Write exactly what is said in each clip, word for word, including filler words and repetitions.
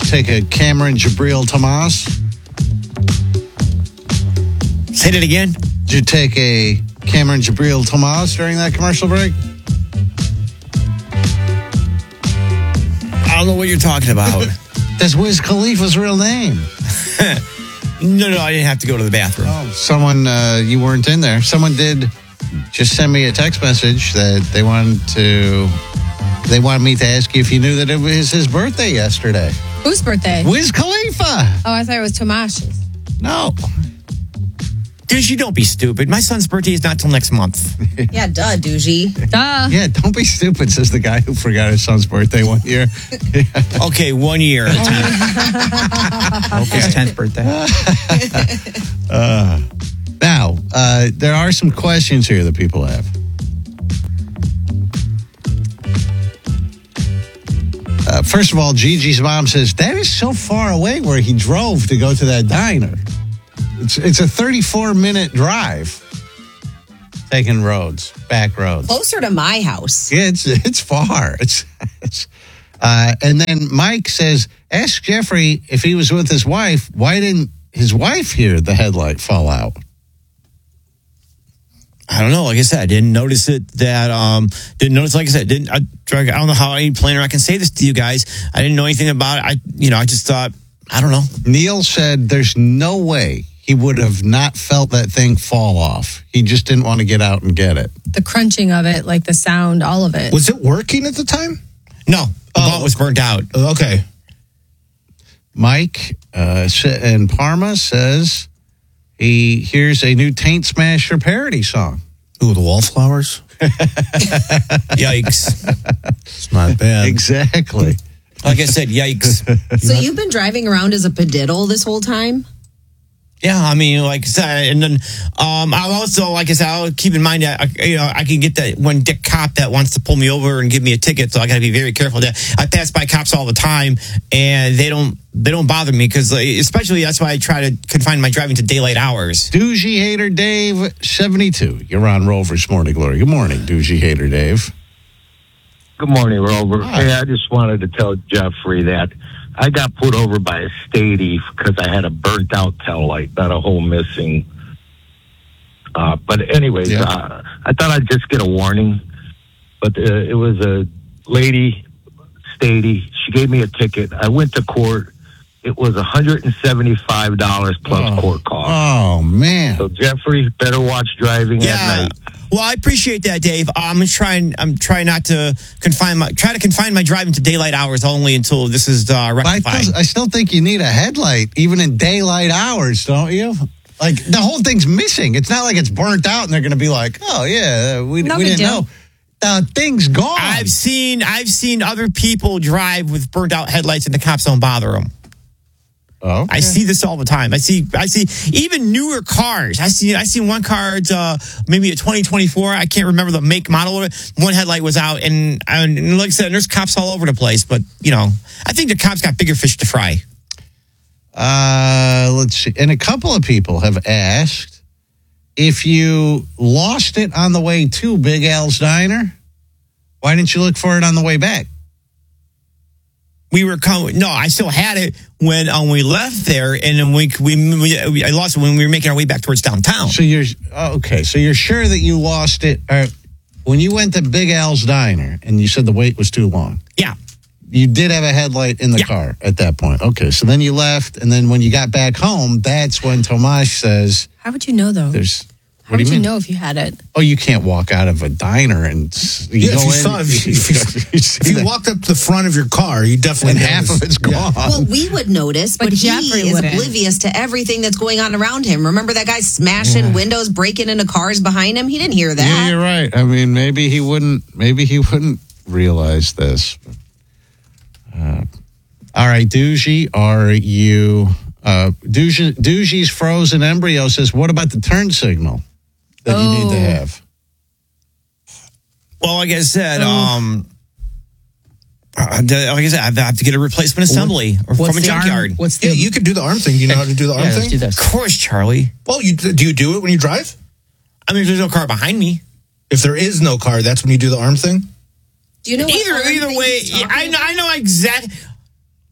take a Cameron Jabril Tomas? Say it again. Did you take a Cameron Jabril Tomas during that commercial break? I don't know what you're talking about. That's Wiz Khalifa's real name. No, no, I didn't have to go to the bathroom. Oh, someone, uh, you weren't in there. Someone did just send me a text message that they wanted to, they wanted me to ask you if you knew that it was his birthday yesterday. Whose birthday? Wiz Khalifa. Oh, I thought it was Tomash's. No. Douchey, don't be stupid. My son's birthday is not till next month. Yeah, duh, douchey. Duh. Yeah, don't be stupid, says the guy who forgot his son's birthday one year. Okay, one year. Okay, his tenth birthday. uh, now, uh, there are some questions here that people have. Uh, first of all, Gigi's mom says, that is so far away where he drove to go to that diner. It's it's a thirty-four minute drive. Taking roads, back roads. Closer to my house. Yeah, it's it's far. It's, it's uh, and then Mike says, ask Jeffrey if he was with his wife. Why didn't his wife hear the headlight fall out? I don't know. Like I said, I didn't notice it. That um, didn't notice. Like I said, didn't. I, I don't know how any planner I can say this to you guys. I didn't know anything about it. I, you know, I just thought, I don't know. Neil said, "There's no way he would have not felt that thing fall off. He just didn't want to get out and get it." The crunching of it, like the sound, all of it. Was it working at the time? No, the Oh. boat was burnt out. Okay. Mike uh, in Parma says he hears a new Taint Smasher parody song. Ooh, the Wallflowers? Yikes. It's not bad. Exactly. Like I said, yikes. So you've been driving around as a padiddle this whole time? Yeah, I mean, like I said, and then um, I'll also, like I said, I'll keep in mind that I, you know I can get that one dick cop that wants to pull me over and give me a ticket, so I got to be very careful. That I pass by cops all the time, and they don't they don't bother me because, like, especially that's why I try to confine my driving to daylight hours. Doogie Hater Dave seventy-two. You're on Rover's Morning Glory. Good morning, Doogie Hater Dave. Good morning, Rover. Hi. Hey, I just wanted to tell Jeffrey that I got put over by a statey because I had a burnt out tail light, not a hole missing. Uh, but anyways, Yeah. uh, I thought I'd just get a warning. But uh, it was a lady, statey. She gave me a ticket. I went to court. It was one hundred seventy-five dollars plus Oh. court costs. Oh, man. So Jeffrey, better watch driving at Yeah. night. Well, I appreciate that, Dave. I'm trying. I'm trying not to confine my try to confine my driving to daylight hours only until this is uh, But I, rectified. still, I still think you need a headlight, even in daylight hours, don't you? Like, the whole thing's missing. It's not like it's burnt out and they're going to be like, oh, yeah, we, No we big didn't deal. know. The thing's gone. I've seen I've seen other people drive with burnt out headlights and the cops don't bother them. Oh, okay. I see this all the time. I see, I see even newer cars. I see, I seen one car, it's, uh, maybe a twenty twenty-four. I can't remember the make model of it. One headlight was out, and, and like I said, there's cops all over the place. But you know, I think the cops got bigger fish to fry. Uh, let's see. And a couple of people have asked if you lost it on the way to Big Al's Diner, why didn't you look for it on the way back? We were coming. No, I still had it when um, we left there, and then we, we we I lost it when we were making our way back towards downtown. So you're oh, okay. So you're sure that you lost it uh, when you went to Big Al's Diner, and you said the wait was too long. Yeah. You did have a headlight in the Yeah. car at that point. Okay, so then you left, and then when you got back home, that's when Tomas says, How would you know, though? "There's." How What do would you you mean? know if you had it? Oh, you can't walk out of a diner and s- you Yeah, go if you in. saw, if you, if you, you see if you that, walked up to the front of your car, you definitely and half noticed. of it's gone. Well, we would notice, but, But Jeffrey he is wouldn't. oblivious to everything that's going on around him. Remember that guy smashing windows, breaking into cars behind him? He didn't hear that. Yeah, you're right. I mean, maybe he wouldn't. Maybe he wouldn't realize this. Uh, all right, Doogie, are you? Uh, Doogie, Doogie's frozen embryo says, "What about the turn signal that you need to Oh. have?" Well, like I said, um, uh, the- like I said, I have to get a replacement assembly or What's from a the arm- junkyard. What's the? Yeah, you could do the arm thing. Do you know how to do the arm Yeah, let's thing? do this. Of course, Charlie. Well, you do you do it when you drive? I mean, there's no car behind me. If there is no car, that's when you do the arm thing. Do you know what Either arm either thing way, he's talking I know I about? know exactly.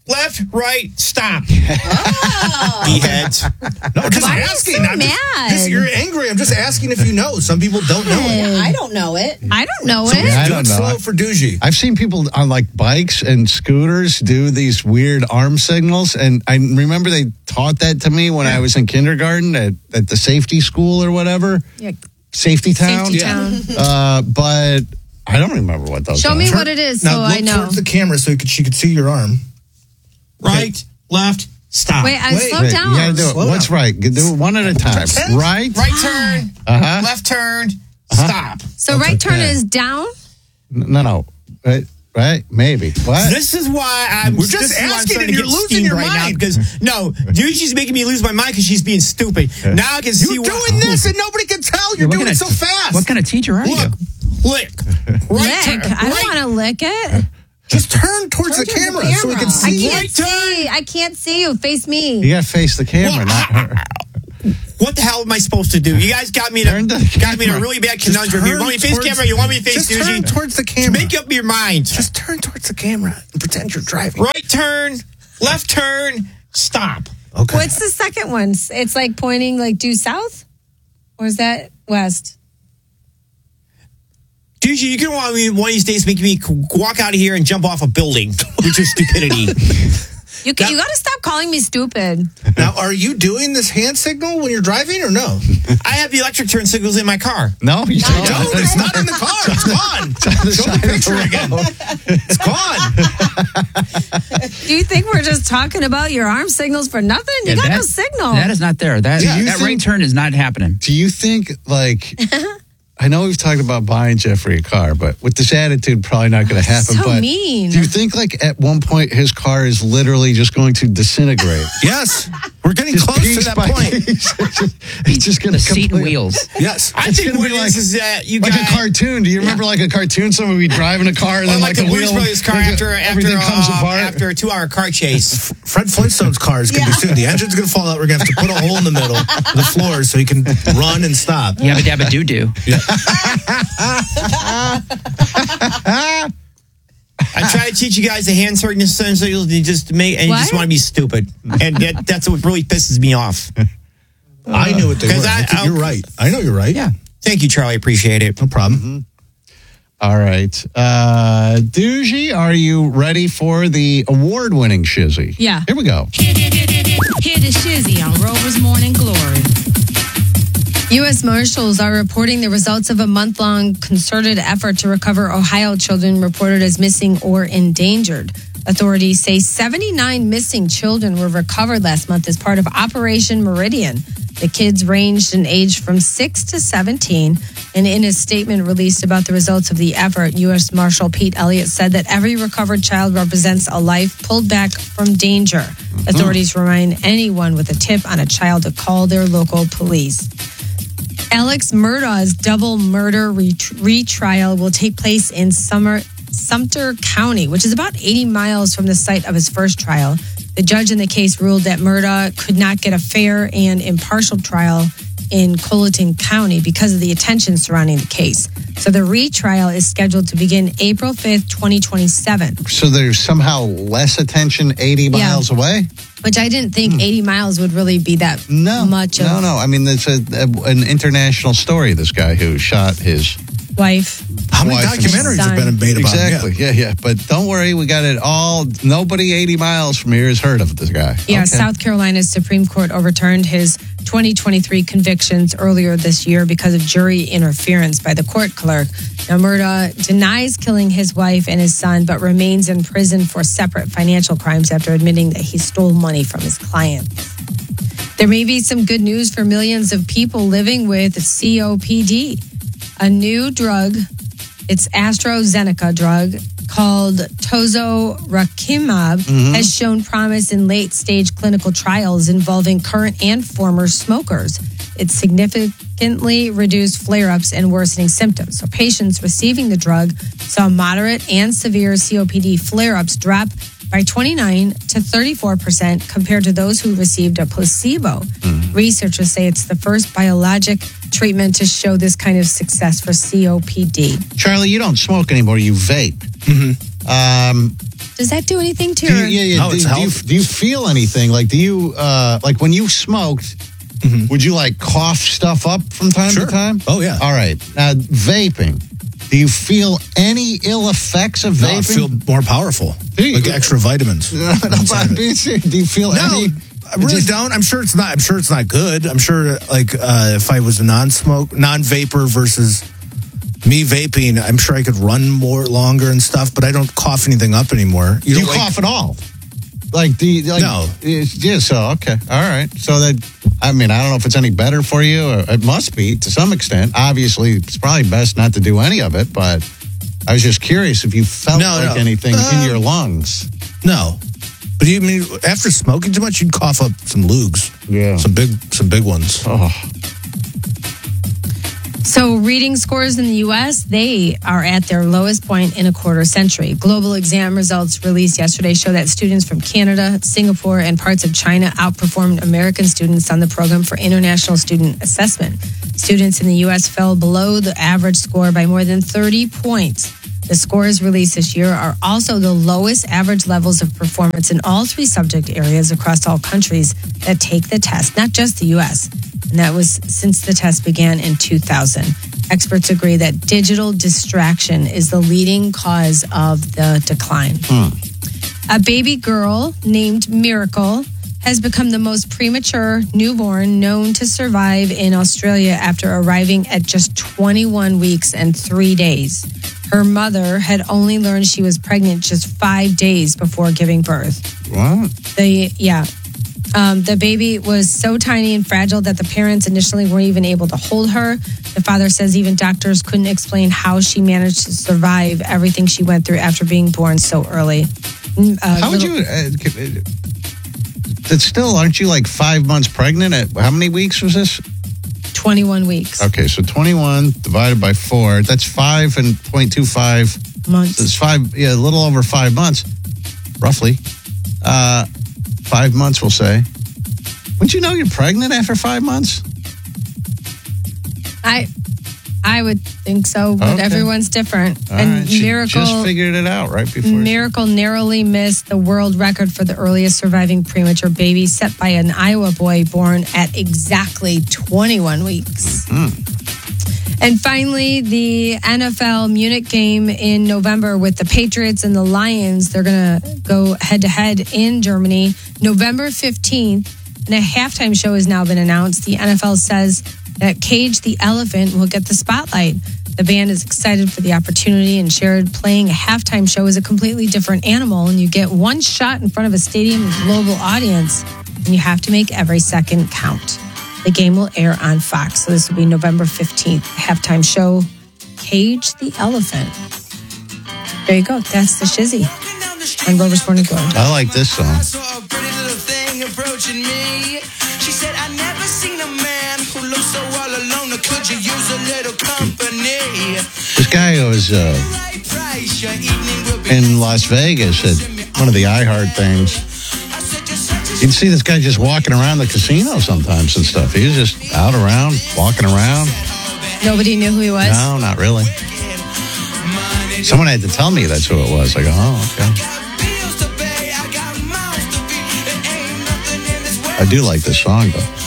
left, right, stop. Oh. Heads. No, just Why are you asking. so I'm just- mad? just- you're angry. I'm just asking if you know. Some people don't know it. I don't know it. I don't know So, it. yeah, I Do don't it know. slow for Doogie. I've seen people on like bikes and scooters do these weird arm signals, and I remember they taught that to me when I was in kindergarten at, at the safety school or whatever, Yeah. Safety Town. Safety Yeah. town. Uh, but I don't remember what those. Show are. me what it is so Now look I know. towards the camera so you could, she could see your arm. Right, left, stop. Wait, I Wait, slow Wait, down. you gotta do it. Slow What's down. right? Do it one at a time. Pretend. Right. Right turn, Uh-huh. left turn, stop. So right turn Okay. is down. No, no. Right. Right. Maybe. What? This is why I'm. We're this just is why I'm asking starting and to you're get losing steamed your right now mind. because no, dude, she's making me lose my mind because she's being stupid. Now I can see You're why. doing this and nobody can tell. You're What doing kind it of- so fast. What kind of teacher are you? Look, lick, right Lick. turn, I don't right, want to lick it. Just turn towards the Turn towards the camera so we can camera. I see. can't Right turn. see. I can't see you. Face me. You gotta face the camera, not her. What the hell am I supposed to do? You guys got me Turn to the got me in a camera. really bad Just conundrum. You turn want me to face towards- camera? You want me to face Just turn Doogie? towards the camera. Make up your mind. Just turn towards the camera and pretend you're driving. Right turn, left turn, stop. Okay. What's the second one? It's like pointing like due south, or is that west? Dude, you can want me one of these days make me walk out of here and jump off a building with your stupidity. You can, you got to stop calling me stupid. Now, are you doing this hand signal when you're driving or no? I have the electric turn signals in my car. No, you don't. No, it's not in the car. It's gone. Show the picture again. It's gone. Do you think we're just talking about your arm signals for nothing? You Yeah, got that- no signal. That is not there. That, Yeah, that you right think- turn is not happening. Do you think, like, I know we've talked about buying Jeffrey a car, but with this attitude, probably not going to happen. so but mean. do you think, like, at one point his car is literally just going to disintegrate? Yes. We're getting Just close to piece that by point. piece. it's just going The to seat and wheels. Yes. I It's think gonna what be it like- is is that you like guys. a cartoon. Do you remember like a cartoon? Someone would be driving a car and Or then like, like, the a Blues wheel, Brothers car like, after after everything comes um, apart. after a two-hour car chase. Fred Flintstone's car is going to be soon. The engine's going to fall out. We're going to have to put a hole in the middle of the floor so he can run and stop. Yabba dabba doo doo. I try to teach you guys the hand certain signals you just make, and you just What? want to be stupid, and that, that's what really pisses me off. I knew what they were. Because I I- think you're I'll- right. I know you're right. Yeah. Thank you, Charlie. Appreciate it. No problem. All right. Uh, Doogie, are you ready for the award-winning shizzy? Yeah. Here we go. Hear the shizzy on Rover's Morning Glory. U S Marshals are reporting the results of a month-long concerted effort to recover Ohio children reported as missing or endangered. Authorities say seventy-nine missing children were recovered last month as part of Operation Meridian. The kids ranged in age from six to seventeen. And in a statement released about the results of the effort, U S Marshal Pete Elliott said that every recovered child represents a life pulled back from danger. Authorities remind anyone with a tip on a child to call their local police. Alex Murdaugh's double murder ret- retrial will take place in Summer, Sumter County, which is about eighty miles from the site of his first trial. The judge in the case ruled that Murdaugh could not get a fair and impartial trial in Colleton County because of the attention surrounding the case. So the retrial is scheduled to begin April fifth, twenty twenty-seven, So there's somehow less attention eighty miles away? which I didn't think eighty miles would really be that No. much of No, no. I mean, it's a, a, an international story, this guy who shot his... wife. How many Wife and documentaries have son. been made about him? Exactly. Yeah, yeah. But don't worry, we got it all. Nobody eighty miles from here has heard of this guy. Yeah, Okay. South Carolina's Supreme Court overturned his twenty twenty-three convictions earlier this year because of jury interference by the court clerk. Now, Murdaugh denies killing his wife and his son, but remains in prison for separate financial crimes after admitting that he stole money from his client. There may be some good news for millions of people living with C O P D. A new drug, it's AstraZeneca drug called Tozorakimab, has shown promise in late-stage clinical trials involving current and former smokers. It significantly reduced flare-ups and worsening symptoms. So patients receiving the drug saw moderate and severe C O P D flare-ups drop by twenty-nine to thirty-four percent compared to those who received a placebo. Researchers say it's the first biologic treatment to show this kind of success for C O P D. Charlie, you don't smoke anymore. You vape. Mm-hmm. Um, Does that do anything to Do you, your? yeah, yeah. No, do, it's do you, health. do you feel anything? Like, do you, uh, like when you smoked, would you like cough stuff up from time Sure. to time? Oh, yeah. All right. Now, vaping. Do you feel any ill effects of No, I vaping? feel more powerful. Do you? Like extra vitamins. No, but I'm being serious. Do you feel No, any? I really just- don't. I'm sure it's not. I'm sure it's not good. I'm sure, like, uh, if I was a non-smoke, non-vapor versus me vaping, I'm sure I could run more longer and stuff. But I don't cough anything up anymore. Do you don't like- cough at all? Like, do you, like, No. it's- Yeah, so, okay. All right. So that, I mean, I don't know if it's any better for you. Or it must be to some extent. Obviously, it's probably best not to do any of it, but I was just curious if you felt No, like no. anything in Um, your lungs. No. But you mean after smoking too much, you'd cough up some lugs. Yeah. Some big, some big ones. Oh, So, reading scores in the U S, they are at their lowest point in a quarter century. Global exam results released yesterday show that students from Canada, Singapore, and parts of China outperformed American students on the program for international student assessment. Students in the U S fell below the average score by more than thirty points. The scores released this year are also the lowest average levels of performance in all three subject areas across all countries that take the test, not just the U S. And that was since the test began in two thousand. Experts agree that digital distraction is the leading cause of the decline. A baby girl named Miracle has become the most premature newborn known to survive in Australia after arriving at just twenty-one weeks and three days. Her mother had only learned she was pregnant just five days before giving birth. what? The yeah. Um, the baby was so tiny and fragile that the parents initially weren't even able to hold her. The father says even doctors couldn't explain how she managed to survive everything she went through after being born so early. Mm, uh, How would little- you? Uh, that's still, aren't you like five months pregnant? At how many weeks was this? twenty-one weeks. Okay, so twenty-one divided by four. That's five and point two five. Months. It's five, yeah, a little over five months, roughly. Uh, five months, we'll say. Wouldn't you know you're pregnant after five months? I I would think so, but Okay. everyone's different. All and right, she Miracle just figured it out right before. Miracle narrowly missed the world record for the earliest surviving premature baby set by an Iowa boy born at exactly twenty-one weeks. And finally, the N F L Munich game in November with the Patriots and the Lions. They're going to go head to head in Germany November fifteenth. And a halftime show has now been announced. The N F L says that Cage the Elephant will get the spotlight. The band is excited for the opportunity and shared playing a halftime show is a completely different animal. And you get one shot in front of a stadium with a global audience. And you have to make every second count. The game will air on Fox. So this will be November fifteenth. Halftime show, Cage the Elephant. There you go. That's the Shizzy on Rover's Morning Glory. I like this song. saw a pretty little thing approaching me. She said, I never seen a man who looks so all alone. Or could you use a little company? This guy was uh, Right price, your evening will be. in Las Vegas at one of the iHeart things. I said, you're such a You'd see this guy just walking around the casino sometimes and stuff. He was just out around, walking around. Nobody knew who he was. No, not really. Someone had to tell me that's who it was. I go, oh, okay. bills to pay. I got mouths to feed. There ain't nothing in this world. I do like this song, though.